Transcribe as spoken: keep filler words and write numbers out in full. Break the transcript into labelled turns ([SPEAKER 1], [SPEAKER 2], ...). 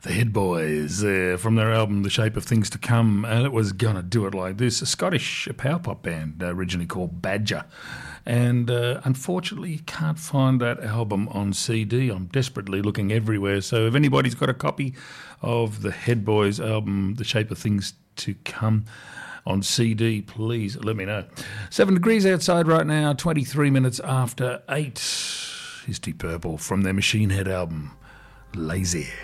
[SPEAKER 1] The Head Boys uh, from their album The Shape of Things to Come, and it was Gonna Do It Like This, a Scottish power pop band uh, originally called Badger. And uh, unfortunately, you can't find that album on C D. I'm desperately looking everywhere. So if anybody's got a copy of the Head Boys album, The Shape of Things to Come, on C D, please let me know. Seven degrees outside right now, twenty-three minutes after eight. Here's Deep Purple from their Machine Head album, Lazy.